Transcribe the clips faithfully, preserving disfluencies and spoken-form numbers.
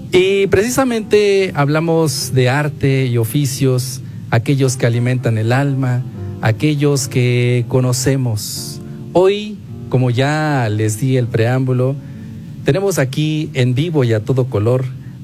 Y precisamente hablamos de arte y oficios, aquellos que alimentan el alma, aquellos que conocemos. Hoy, como ya les di el preámbulo, tenemos aquí en vivo y a todo color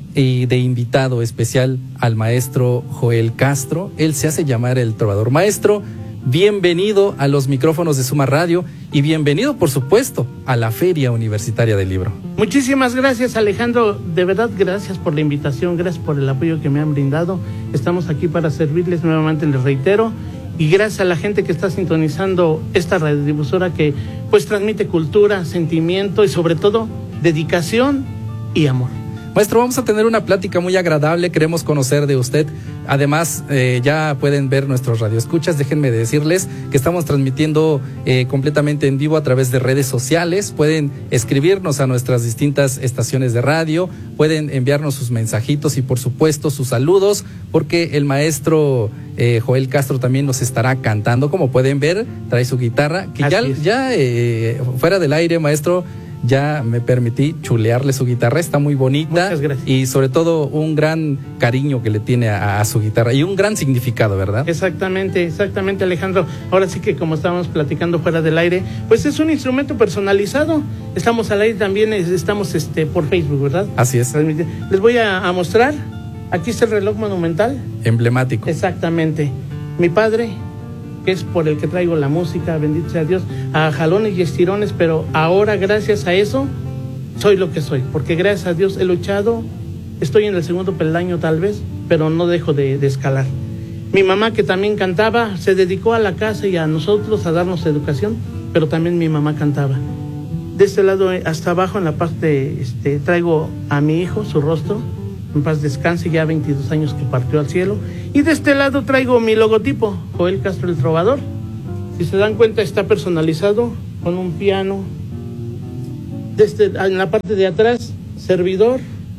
y de invitado especial al maestro Joel Castro. Él se hace llamar el trovador. Maestro, bienvenido a los micrófonos de Suma Radio y bienvenido, por supuesto, a la Feria Universitaria del Libro. Muchísimas gracias, Alejandro. De verdad, gracias por la invitación, gracias por el apoyo que me han brindado. Estamos aquí para servirles, nuevamente les reitero, y gracias a la gente que está sintonizando esta radiodifusora que pues transmite cultura, sentimiento y sobre todo dedicación y amor. Maestro, vamos a tener una plática muy agradable, queremos conocer de usted. Además, eh, ya pueden ver nuestros radioescuchas. Déjenme decirles que estamos transmitiendo eh, completamente en vivo a través de redes sociales. Pueden escribirnos a nuestras distintas estaciones de radio, pueden enviarnos sus mensajitos y por supuesto sus saludos, porque el maestro eh, Joel Castro también nos estará cantando. Como pueden ver, trae su guitarra, que Así ya, es. ya eh, fuera del aire, maestro, ya me permití chulearle su guitarra, está muy bonita. Muchas gracias. Y sobre todo un gran cariño que le tiene a, a su guitarra y un gran significado, ¿verdad? Exactamente, exactamente, Alejandro. Ahora sí que como estábamos platicando fuera del aire, pues es un instrumento personalizado. Estamos al aire también, estamos este por Facebook, ¿verdad? Así es. Les voy a, a mostrar, aquí está el reloj monumental. Emblemático. Exactamente. Mi padre, que es por el que traigo la música, bendito sea Dios, a jalones y estirones, pero ahora gracias a eso soy lo que soy, porque gracias a Dios he luchado, estoy en el segundo peldaño tal vez, pero no dejo de, de escalar. Mi mamá, que también cantaba, se dedicó a la casa y a nosotros a darnos educación, pero también mi mamá cantaba. De este lado hasta abajo en la parte, este, traigo a mi hijo, su rostro, en paz descanse, ya veintidós años que partió al cielo. Y de este lado traigo mi logotipo, Joel Castro el Trovador. Si se dan cuenta, está personalizado con un piano. Desde, en la parte de atrás, servidor,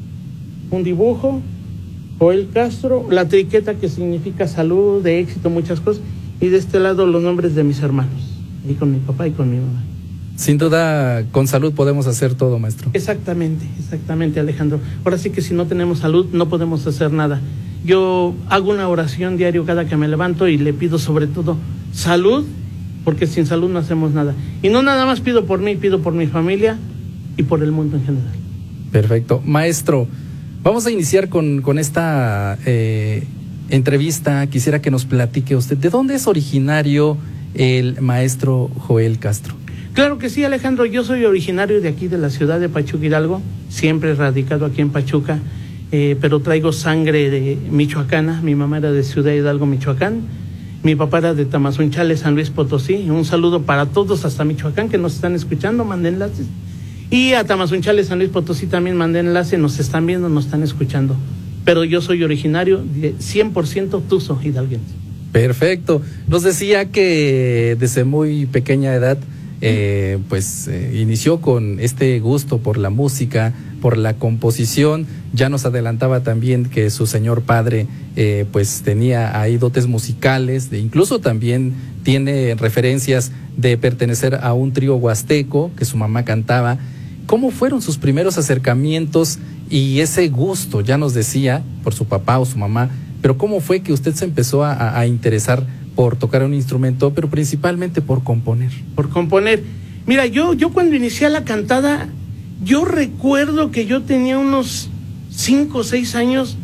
un dibujo, Joel Castro, la triqueta que significa salud, de éxito, muchas cosas. Y de este lado los nombres de mis hermanos, y con mi papá y con mi mamá. Sin duda, con salud podemos hacer todo, maestro. Exactamente, exactamente, Alejandro. Ahora sí que si no tenemos salud, no podemos hacer nada. Yo hago una oración diario cada que me levanto y le pido sobre todo salud, porque sin salud no hacemos nada. Y no nada más pido por mí, pido por mi familia y por el mundo en general. Perfecto. Maestro, vamos a iniciar con, con esta eh, entrevista. Quisiera que nos platique usted, ¿de dónde es originario el maestro Joel Castro? Claro que sí, Alejandro, yo soy originario de aquí, de la ciudad de Pachuca, Hidalgo, siempre radicado aquí en Pachuca, eh, pero traigo sangre de michoacana. Mi mamá era de Ciudad Hidalgo, Michoacán, mi papá era de Tamazunchale, San Luis Potosí. Un saludo para todos hasta Michoacán que nos están escuchando, mandé enlaces. Y a Tamazunchale, San Luis Potosí también mandé enlace, nos están viendo, nos están escuchando. Pero yo soy originario de cien por ciento tuzo hidalguense. Perfecto. Nos decía que desde muy pequeña edad Eh, pues eh, inició con este gusto por la música, por la composición. Ya nos adelantaba también que su señor padre eh, pues tenía ahí dotes musicales, de, incluso también tiene referencias de pertenecer a un trío huasteco que su mamá cantaba. ¿Cómo fueron sus primeros acercamientos y ese gusto? Ya nos decía por su papá o su mamá, pero ¿cómo fue que usted se empezó a, a interesar por tocar un instrumento, pero principalmente por componer? Por componer. Mira, yo, yo cuando inicié la cantada, yo recuerdo que yo tenía unos cinco o seis años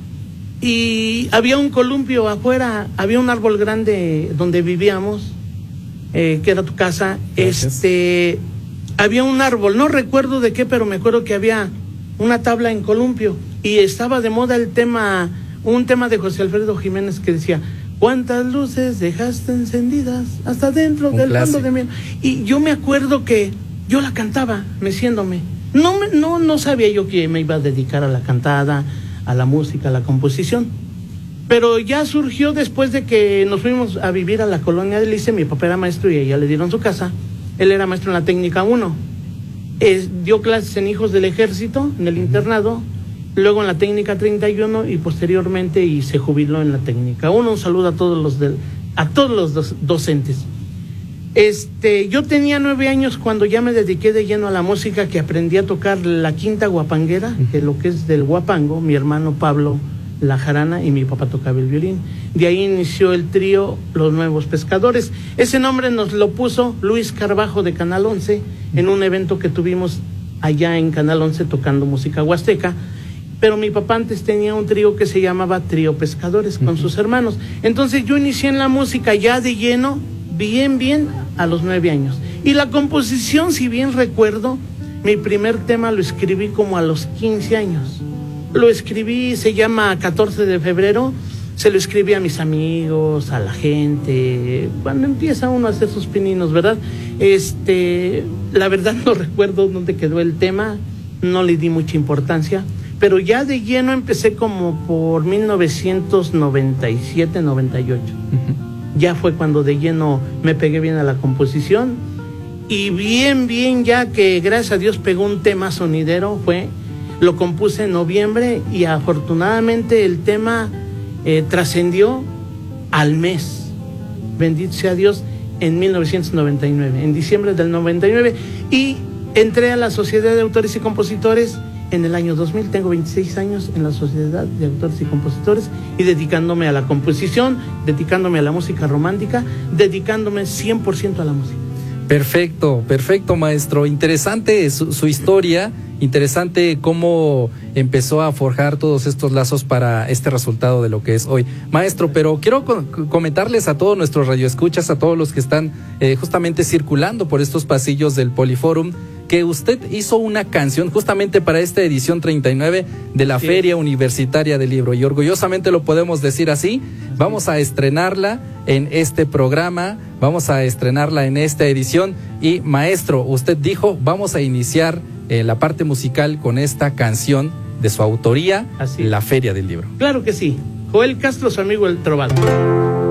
y había un columpio afuera, había un árbol grande donde vivíamos, eh, que era tu casa. Gracias. Este, había un árbol, no recuerdo de qué, pero me acuerdo que había una tabla en columpio y estaba de moda el tema, un tema de José Alfredo Jiménez que decía: ¿cuántas luces dejaste encendidas hasta dentro un del clásico fondo de mi...? Y yo me acuerdo que yo la cantaba, meciéndome. No, me, no, no sabía yo que me iba a dedicar a la cantada, a la música, a la composición. Pero ya surgió después de que nos fuimos a vivir a la colonia de Lice. Mi papá era maestro y a ella le dieron su casa. Él era maestro en la técnica uno. Eh, dio clases en Hijos del Ejército, en el internado. Luego en la técnica treinta y uno y posteriormente y se jubiló en la técnica uno. Un saludo a todos los del, a todos los dos, docentes. Este, yo tenía nueve años cuando ya me dediqué de lleno a la música, que aprendí a tocar la quinta guapanguera, que es lo que es del guapango, mi hermano Pablo la jarana y mi papá tocaba el violín. De ahí inició el trío Los Nuevos Pescadores. Ese nombre nos lo puso Luis Carbajo de Canal once en un evento que tuvimos allá en Canal once tocando música huasteca. Pero mi papá antes tenía un trío que se llamaba Trío Pescadores con uh-huh. sus hermanos. Entonces yo inicié en la música ya de lleno, bien, bien, a los nueve años. Y la composición, si bien recuerdo, mi primer tema lo escribí como a los quince años. Lo escribí, se llama catorce de febrero, se lo escribí a mis amigos, a la gente, cuando empieza uno a hacer sus pininos, ¿verdad? Este, la verdad no recuerdo dónde quedó el tema, no le di mucha importancia, pero ya de lleno empecé como por mil novecientos noventa y siete, noventa y ocho. Uh-huh. Ya fue cuando de lleno me pegué bien a la composición, y bien, bien, ya que gracias a Dios pegó un tema sonidero, fue... Lo compuse en noviembre y afortunadamente el tema eh, trascendió al mes. Bendito sea Dios, en mil novecientos noventa y nueve, en diciembre del noventa y nueve. Y entré a la Sociedad de Autores y Compositores en el año dos mil. Tengo veintiséis años en la Sociedad de Autores y Compositores y dedicándome a la composición, dedicándome a la música romántica, dedicándome cien por ciento a la música. Perfecto, perfecto, maestro. Interesante su, su historia, interesante cómo empezó a forjar todos estos lazos para este resultado de lo que es hoy. Maestro, pero quiero co- comentarles a todos nuestros radioescuchas, a todos los que están eh, justamente circulando por estos pasillos del Poliforum, que usted hizo una canción justamente para esta edición treinta y nueve de la sí. Feria Universitaria del Libro, y orgullosamente lo podemos decir así. Vamos a estrenarla en este programa, vamos a estrenarla en esta edición, y maestro, usted dijo, vamos a iniciar eh, la parte musical con esta canción de su autoría, así. La Feria del Libro. Claro que sí, Joel Castro, su amigo el trovador.